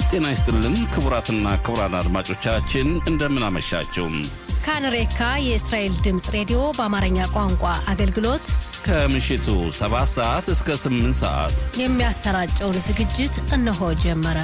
ጤና ይስጥልን ክቡራትና ክቡራን አድማጮቻችን እንደምን አመሻችሁ። ካንሬካ የእስራኤል ድምጽ ሬዲዮ በአማርኛ ቋንቋ አገልግሎት ከምሽቱ 7 ሰዓት እስከ 8 ሰዓት የሚያሰራጨውን ዝግጅት እነሆ ጀመረ።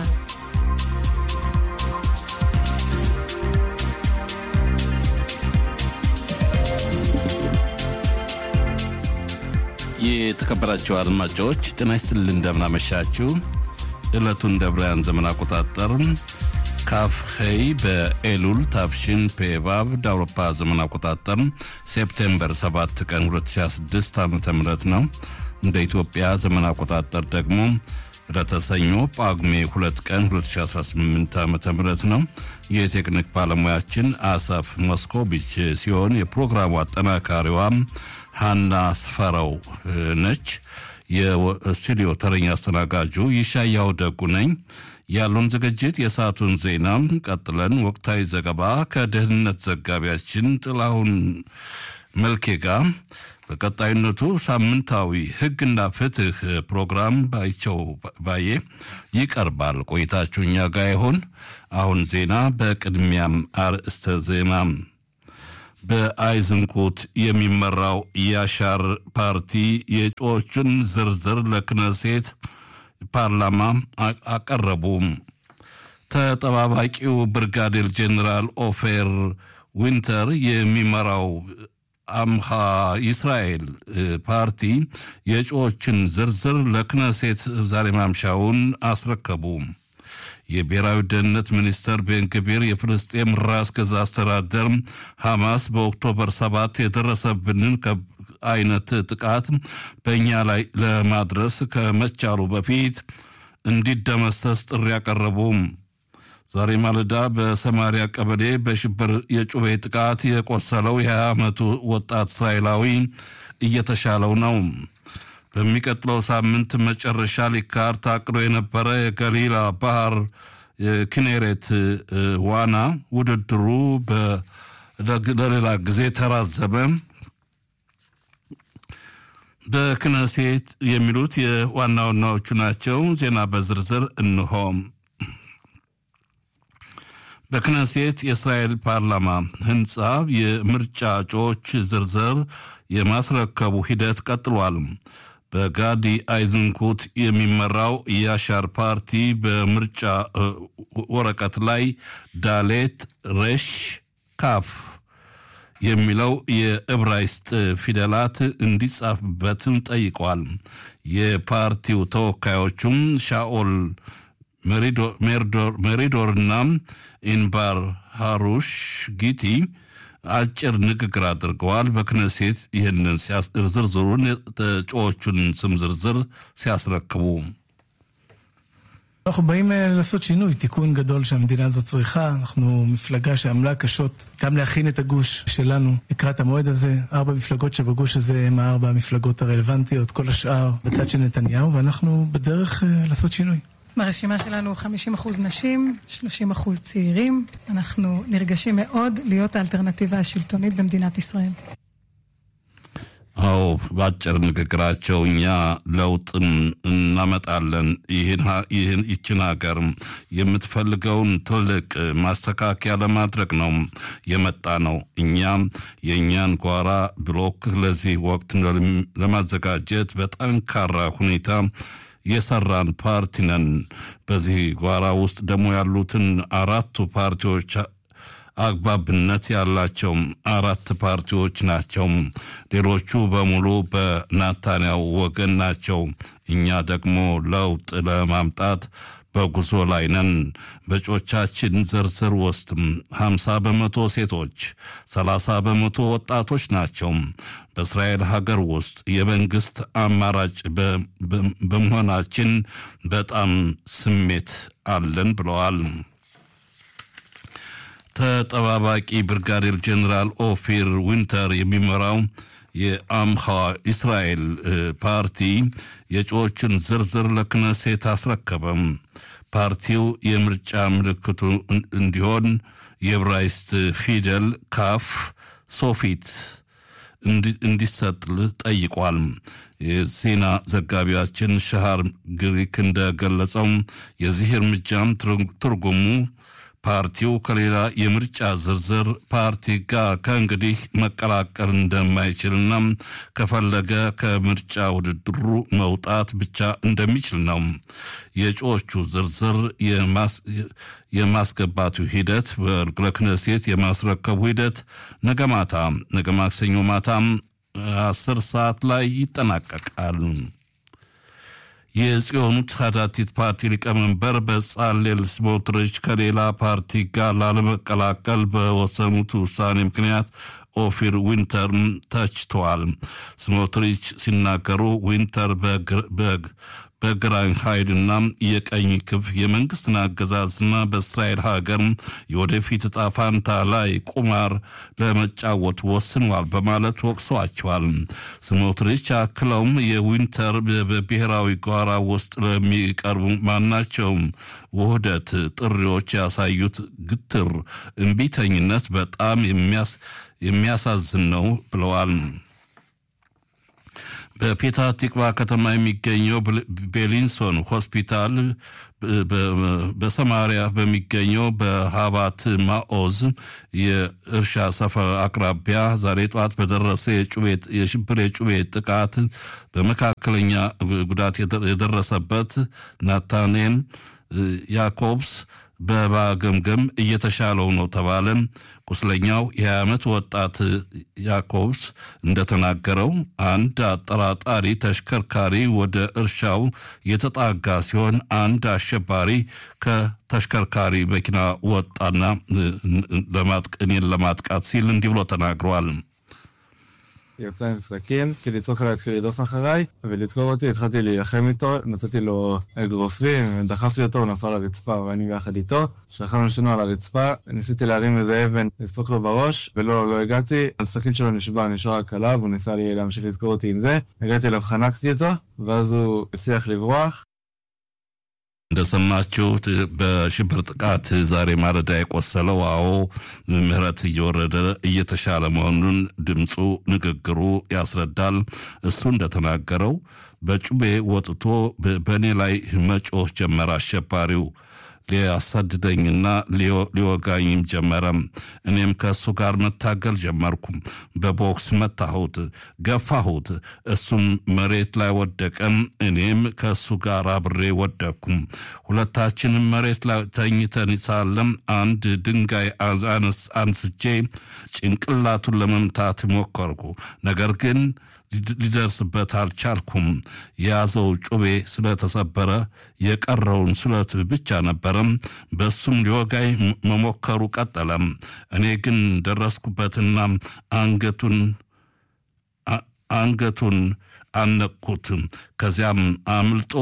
የተከበራችሁ አድማጮች ጤና ይስጥልን እንደምን አመሻችሁ። ዕለቱን ደብራያን ዘመን አቆጣጠር ካፍ ኸይ በኤሉል ታፍሽን ፔቫብ ዳውሮፓ ዘመን አቆጣጠር ሴፕቴምበር 7 ቀን 2026 ዓ.ም ነው። እንደ ኢትዮጵያ ዘመን አቆጣጠር ደግሞ ረተሰኞ ጳጉሜ 2 ቀን 2018 ዓ.ም ነው። የቴክኒክ ባለሙያችን አሳፍ ሞስኮቪች ሲሆን የፕሮግራሙ አጠናካሪዋ ሃና ስፈራው ነች። የስቱዲዮ ተረኛ አስተናጋጁ ይሻያው ደጉ ነኝ። ያሉን ዝግጅት የሰዓቱን ዜና ቀጥለን ወቅታዊ ዘገባ ከደህንነት ዘጋቢያችን ጥላሁን መልኬ ጋር በቀጣይነቱ ሳምንታዊ ሕግና ፍትህ ፕሮግራም ባይቸው ባየ ይቀርባል። ቆይታችሁ እኛ ጋር ይሁን። አሁን ዜና በቅድሚያም አርእስተ ዜና። በአይዝንኩት የሚመራው ያሻር ፓርቲ የእጩዎቹን ዝርዝር ለክነሴት ፓርላማ አቀረቡ። ተጠባባቂው ብርጋዴር ጄኔራል ኦፌር ዊንተር የሚመራው አምሃ እስራኤል ፓርቲ የእጩዎችን ዝርዝር ለክነሴት ዛሬ ማምሻውን አስረከቡ። የብሔራዊ ደህንነት ሚኒስተር ቤንግቢር የፍልስጤም ራስ ገዝ አስተዳደር ሐማስ በኦክቶበር 7 የደረሰብንን አይነት ጥቃት በእኛ ላይ ለማድረስ ከመቻሉ በፊት እንዲደመሰስ ጥሪ ያቀረቡ። ዛሬ ማለዳ በሰማሪያ ቀበሌ በሽብር የጩቤ ጥቃት የቆሰለው የ20 ዓመቱ ወጣት እስራኤላዊ እየተሻለው ነው። በሚቀጥለው ሳምንት መጨረሻ ሊካሄድ ታቅዶ የነበረ የገሊላ ባህር ኪኔሬት ዋና ውድድሩ ለሌላ ጊዜ ተራዘመ። በክነሴት የሚሉት የዋና ዋናዎቹ ናቸው። ዜና በዝርዝር እንሆ። በክነሴት የእስራኤል ፓርላማ ህንጻ የምርጫ እጩዎች ዝርዝር የማስረከቡ ሂደት ቀጥሏል። በጋዲ አይዝንኩት የሚመራው ያሻር ፓርቲ በምርጫ ወረቀት ላይ ዳሌት ሬሽ ካፍ የሚለው የዕብራይስጥ ፊደላት እንዲጻፍበትም ጠይቋል። የፓርቲው ተወካዮቹም ሻኦል ሜሪዶርና ኢንባር ሃሩሽ ጊቲ አጭር ንግግር አድርገዋል። በክነሴት ይህንን ዝርዝሩን እጩዎቹን ስም ዝርዝር ሲያስረክቡ אנחנו באים לעשות שינוי, תיקון גדול שהמדינה הזאת צריכה. אנחנו מפלגה שעמלה קשות גם להכין את הגוש שלנו לקראת המועד הזה. 4 מפלגות שבגוש הזה הם 4 המפלגות הרלוונטיות, כל השאר בצד של נתניהו, ואנחנו בדרך לעשות שינוי. ברשימה שלנו 50% נשים, 30% צעירים. אנחנו נרגשים מאוד להיות האלטרנטיבה השלטונית במדינת ישראל. አዎ ባጭር ንግግራቸው እኛ ለውጥ እናመጣለን፣ ይህችን ሀገር የምትፈልገውን ትልቅ ማስተካከያ ለማድረግ ነው የመጣ ነው። እኛም የእኛን ጓራ ብሎክ ለዚህ ወቅት ለማዘጋጀት በጠንካራ ሁኔታ የሰራን ፓርቲ ነን። በዚህ ጓራ ውስጥ ደግሞ ያሉትን 4 ፓርቲዎች አግባብነት ያላቸው 4 ፓርቲዎች ናቸው። ሌሎቹ በሙሉ በናታንያው ወገን ናቸው። እኛ ደግሞ ለውጥ ለማምጣት በጉዞ ላይ ነን። በእጩዎቻችን ዝርዝር ውስጥ 50% ሴቶች፣ 30% ወጣቶች ናቸው። በእስራኤል ሀገር ውስጥ የመንግስት አማራጭ በመሆናችን በጣም ስሜት አለን ብለዋል። ተጠባባቂ ብርጋዴር ጄኔራል ኦፊር ዊንተር የሚመራው የአምሃ እስራኤል ፓርቲ የእጩዎችን ዝርዝር ለክነሴት አስረከበም። ፓርቲው የምርጫ ምልክቱ እንዲሆን የዕብራይስጥ ፊደል ካፍ ሶፊት እንዲሰጥ ጠይቋል። የዜና ዘጋቢያችን ሻሃር ግሪክ እንደገለጸው የዚህ እርምጃም ትርጉሙ ፓርቲው ከሌላ የምርጫ ዝርዝር ፓርቲ ጋር ከእንግዲህ መቀላቀል እንደማይችልና ከፈለገ ከምርጫ ውድድሩ መውጣት ብቻ እንደሚችል ነው። የእጩዎቹ ዝርዝር የማስገባቱ ሂደት ለክነሴት የማስረከቡ ሂደት ነገ ማክሰኞ ማታ 10 ሰዓት ላይ ይጠናቀቃል። የጽዮኑ ታዳቲት ፓርቲ ሊቀመንበር በጻሌል ስሞትሪች ከሌላ ፓርቲ ጋር ላለመቀላቀል በወሰኑት ውሳኔ ምክንያት ኦፊር ዊንተር ተችተዋል። ስሞትሪች ሲናገሩ ዊንተር በግራኝ ኃይልና የቀኝ ክንፍ የመንግስትን አገዛዝና በእስራኤል ሀገር የወደፊት ዕጣ ፈንታ ላይ ቁማር ለመጫወት ወስኗል በማለት ወቅሰዋቸዋል። ስሞትሪች አክለውም የዊንተር በብሔራዊ ጓራ ውስጥ ለሚቀርቡ ማናቸውም ውህደት ጥሪዎች ያሳዩት ግትር እምቢተኝነት በጣም የሚያሳዝን ነው ብለዋል። በፔታ ቲክቫ ከተማ የሚገኘው ቤሊንሶን ሆስፒታል በሰማሪያ በሚገኘው በሃባት ማኦዝ የእርሻ ሰፈር አቅራቢያ ዛሬ ጠዋት በደረሰ የሽብር የጩቤ ጥቃት በመካከለኛ ጉዳት የደረሰበት ናታኔል ያኮብስ በባገምገም እየተሻለው ነው ተባለ። ቁስለኛው የ20 ዓመት ወጣት ያኮብስ እንደተናገረው አንድ አጠራጣሪ ተሽከርካሪ ወደ እርሻው የተጣጋ ሲሆን አንድ አሸባሪ ከተሽከርካሪ መኪና ወጣና ለማጥቃት ሲል እንዲህ ብሎ ተናግሯል። יצא משחקים, כי לצעוק עליי התחיל לדוס אחריי, ולדקור אותי, התחלתי להילחם איתו, נתתי לו אגרופים, דחפתי אותו, הוא נסע לרצפה, ואני ביחד איתו, שכבנו שנו על הרצפה, ניסיתי להרים איזה אבן, לצעוק לו בראש, לא הגעתי, הסכין שלו נשאר רק עליו, הוא ניסה לי להמשיך לדקור אותי עם זה, הגעתי אליו, חנקתי אותו, ואז הוא הצליח לברוח. እንደሰማችሁት በሽብር ጥቃት ዛሬ ማለዳ የቆሰለው ምህረት እየወረደ እየተሻለ መሆኑን ድምፁ ንግግሩ ያስረዳል። እሱ እንደተናገረው በጩቤ ወጥቶ በኔ ላይ መጮህ ጀመረ። አሸባሪው ሊያሳድደኝና ሊወጋኝም ጀመረ። እኔም ከሱ ጋር መታገል ጀመርኩ። በቦክስ መታሁት፣ ገፋሁት። እሱም መሬት ላይ ወደቀ፣ እኔም ከሱ ጋር አብሬ ወደቅኩ። ሁለታችንም መሬት ላይ ተኝተን ሳለም አንድ ድንጋይ አንስቼ ጭንቅላቱን ለመምታት ሞከርኩ። ነገር ግን ሊደርስበት አልቻልኩም። የያዘው ጩቤ ስለተሰበረ የቀረውን ስለት ብቻ ነበረ። በሱም ሊወጋይ መሞከሩ ቀጠለ። እኔ ግን ደረስኩበትና አንገቱን አነቅኩት። ከዚያም አምልጦ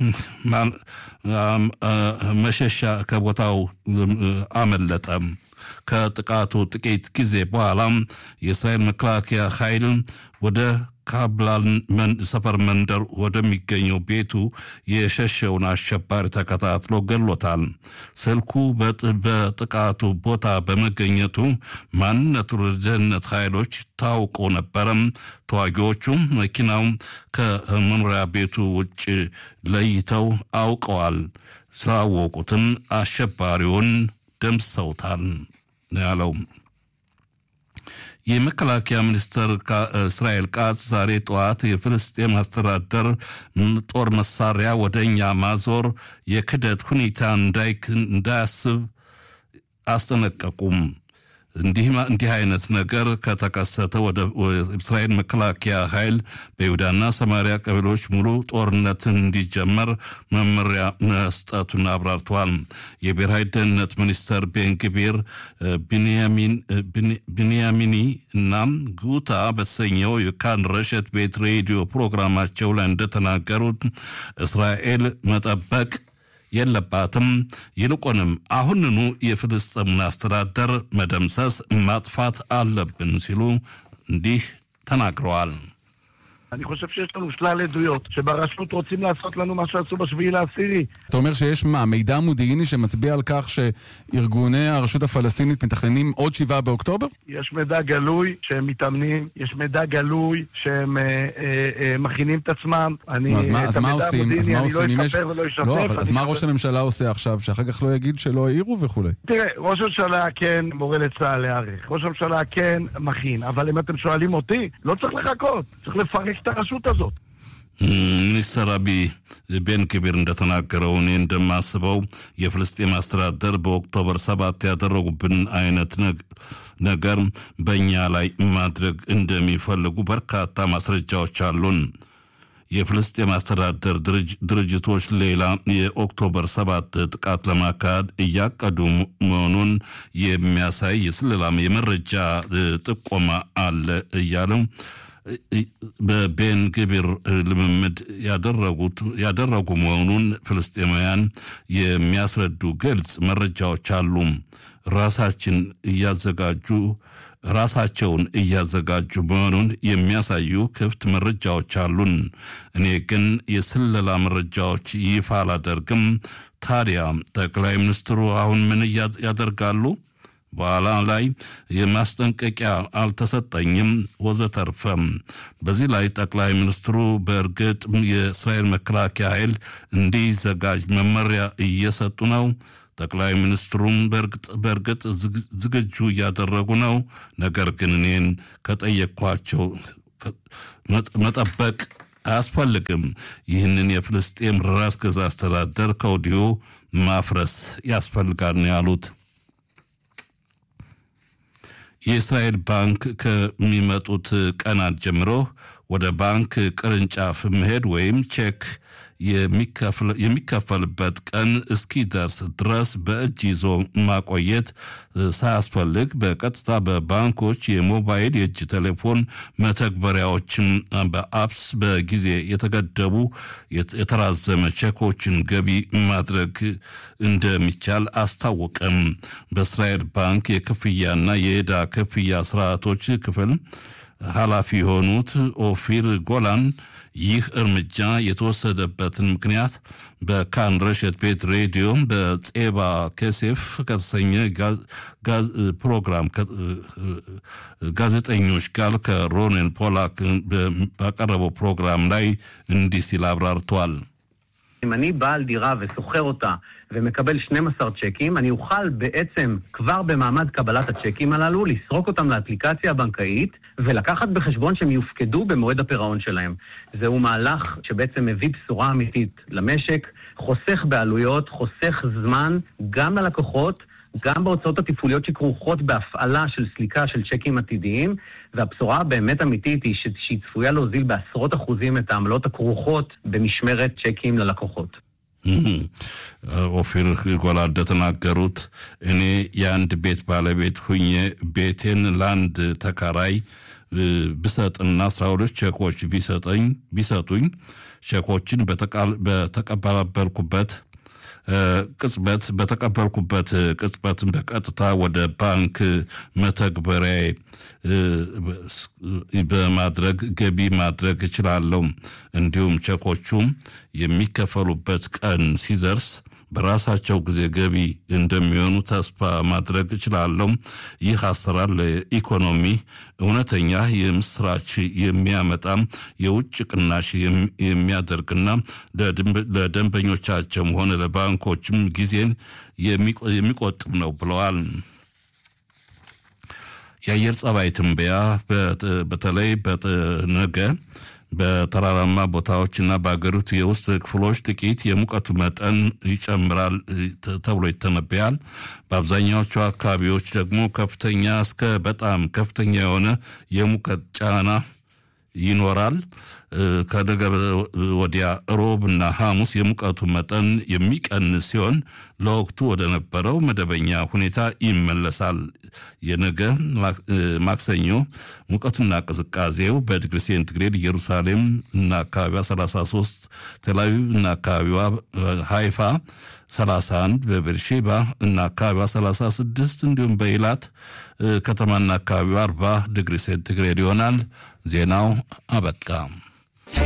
መሸሻ ከቦታው አመለጠ። ከጥቃቱ ጥቂት ጊዜ በኋላ የእስራኤል መከላከያ ኃይል ወደ ካብላን ሰፈር መንደር ወደሚገኘው ቤቱ የሸሸውን አሸባሪ ተከታትሎ ገሎታል። ስልኩ በጥቃቱ ቦታ በመገኘቱ ማንነቱ ደህንነት ኃይሎች ታውቆ ነበረ። ተዋጊዎቹ መኪናው ከመኖሪያ ቤቱ ውጭ ለይተው አውቀዋል። ስላወቁትም አሸባሪውን ደምሰውታል ያለው የመከላከያ ሚኒስትር እስራኤል ቃጽ ዛሬ ጠዋት የፍልስጤም አስተዳደር ጦር መሳሪያ ወደኛ ማዞር የክደት ሁኔታ እንዳያስብ አስጠነቀቁም። እንዲህ አይነት ነገር ከተከሰተ ወደ እስራኤል መከላከያ ኃይል በይሁዳና ሰማሪያ ቀበሌዎች ሙሉ ጦርነትን እንዲጀመር መመሪያ መስጠቱን አብራርተዋል። የብሔራዊ ደህንነት ሚኒስትር ቤንግቢር ቢንያሚኒ እና ጉታ በተሰኘው የካን ረሸት ቤት ሬዲዮ ፕሮግራማቸው ላይ እንደተናገሩት እስራኤል መጠበቅ የለባትም፣ ይልቁንም አሁንኑ የፍልስጤምን አስተዳደር መደምሰስ ማጥፋት አለብን ሲሉ እንዲህ ተናግረዋል። אני חושב שיש לנו שלל עדויות, שברשות רוצים לעשות לנו מה שעשו ב7/10. אתה אומר שיש מידע מודיעיני שמצביע על כך שארגוני הרשות הפלסטינית מתכננים עוד 7 באוקטובר? יש מידע גלוי שהם מתאמנים, יש מידע גלוי שהם מכינים את עצמם. אז מה עושים? אז מה ראש הממשלה עושה עכשיו, שאחר כך לא יגיד שלא העירו וכו'? תראה, ראש הממשלה כן מורה לצה"ל להעריך, ראש הממשלה כן מכין, אבל אם אתם שואלים אותי, לא צריך לחכות, צריך לפרק את הרשות הזאת. ሚኒስትር አብይ ቤን ግቪር እንደተናገረው እኔ እንደማስበው የፍልስጤም አስተዳደር በኦክቶበር 7 ያደረጉብን አይነት ነገር በእኛ ላይ ማድረግ እንደሚፈልጉ በርካታ ማስረጃዎች አሉን። የፍልስጤም አስተዳደር ድርጅቶች ሌላ የኦክቶበር 7 ጥቃት ለማካሄድ እያቀዱ መሆኑን የሚያሳይ የስለላ የመረጃ ጥቆማ አለ እያለው በቤን ግቪር ልምምድ ያደረጉ መሆኑን ፍልስጤማውያን የሚያስረዱ ግልጽ መረጃዎች አሉ። ራሳቸውን እያዘጋጁ መሆኑን የሚያሳዩ ክፍት መረጃዎች አሉን። እኔ ግን የስለላ መረጃዎች ይፋ አላደርግም። ታዲያ ጠቅላይ ሚኒስትሩ አሁን ምን ያደርጋሉ? በኋላ ላይ የማስጠንቀቂያ አልተሰጠኝም ወዘተርፈም። በዚህ ላይ ጠቅላይ ሚኒስትሩ በእርግጥ የእስራኤል መከላከያ ኃይል እንዲዘጋጅ መመሪያ እየሰጡ ነው። ጠቅላይ ሚኒስትሩም በእርግጥ ዝግጁ እያደረጉ ነው። ነገር ግን እኔን ከጠየቅኳቸው መጠበቅ አያስፈልግም። ይህንን የፍልስጤም ራስ ገዝ አስተዳደር ከወዲሁ ማፍረስ ያስፈልጋል ነው ያሉት። የእስራኤል ባንክ ከሚመጡት ቀናት ጀምሮ ወደ ባንክ ቅርንጫፍ መሄድ ወይም ቼክ የሚከፈልበት ቀን እስኪደርስ ድረስ በእጅ ይዞ ማቆየት ሳያስፈልግ በቀጥታ በባንኮች የሞባይል የእጅ ቴሌፎን መተግበሪያዎችን በአፕስ በጊዜ የተገደቡ የተራዘመ ቼኮችን ገቢ ማድረግ እንደሚቻል አስታወቀም። በእስራኤል ባንክ የክፍያና የዕዳ ክፍያ ስርዓቶች ክፍል ኃላፊ የሆኑት ኦፊር ጎላን ይህ እርምጃ የተወሰደበትን ምክንያት በካን ረሸት ቤት ሬዲዮ በጼባ ከሴፍ ከተሰኘ ፕሮግራም ጋዜጠኞች ጋር ከሮኔን ፖላክ ባቀረበው ፕሮግራም ላይ እንዲህ ሲል አብራርቷል። אם אני בעל דירה וסוחר אותה ומקבל 12 צ'קים, אני אוכל בעצם כבר במעמד קבלת הצ'קים הללו לסרוק אותם לאפליקציה הבנקאית ולקחת בחשבון שהם יופקדו במועד הפירעון שלהם. זהו מהלך שבעצם מביא בשורה אמיתית למשק, חוסך בעלויות, חוסך זמן גם ללקוחות, גם בהוצאות התפעוליות שכרוכות בהפעלה של סליקה של צ'קים עתידיים, והבשורה באמת אמיתית היא שהיא צפויה להוזיל בעשרות אחוזים את העמלות הכרוכות במשמרת צ'קים ללקוחות. ኦፊር ጎላ እንደተናገሩት እኔ የአንድ ቤት ባለቤት ሁኜ ቤቴን ለአንድ ተከራይ ብሰጥና 12 ቼኮች ቢሰጡኝ ቼኮችን በተቀበልኩበት ቅጽበት በቀጥታ ወደ ባንክ መተግበሪያ በማድረግ ገቢ ማድረግ እችላለሁ። እንዲሁም ቼኮቹም የሚከፈሉበት ቀን ሲደርስ በራሳቸው ጊዜ ገቢ እንደሚሆኑ ተስፋ ማድረግ እችላለሁ። ይህ አሰራር ለኢኮኖሚ እውነተኛ የምስራች የሚያመጣ የውጭ ቅናሽ የሚያደርግና ለደንበኞቻቸውም ሆነ ለባንኮችም ጊዜን የሚቆጥብ ነው ብለዋል። የአየር ጸባይ ትንበያ በተለይ በነገ በተራራማ ቦታዎችና በአገሪቱ የውስጥ ክፍሎች ጥቂት የሙቀቱ መጠን ይጨምራል ተብሎ ይተነበያል። በአብዛኛዎቹ አካባቢዎች ደግሞ ከፍተኛ እስከ በጣም ከፍተኛ የሆነ የሙቀት ጫና ይኖራል። ከነገ ወዲያ ሮብና ሐሙስ የሙቀቱ መጠን የሚቀንስ ሲሆን ለወቅቱ ወደ ነበረው መደበኛ ሁኔታ ይመለሳል። የነገ ማክሰኞ ሙቀቱና ቅዝቃዜው በዲግሪ ሴንቲግሬድ ኢየሩሳሌም እና አካባቢዋ 33፣ ቴል አቪቭ እና አካባቢዋ ሃይፋ 31፣ በቤርሼባ እና አካባቢዋ 36 እንዲሁም በኢላት ከተማና አካባቢዋ 40 ዲግሪ ሴንቲግሬድ ይሆናል። ዜናው አበቃ።